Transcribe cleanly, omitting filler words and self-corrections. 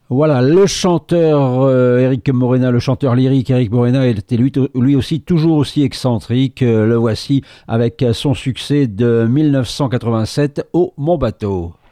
Voilà, le chanteur Éric Morena, le chanteur lyrique Éric Morena était lui aussi toujours aussi excentrique. Le voici avec son succès de 1987 au Mon Bateau.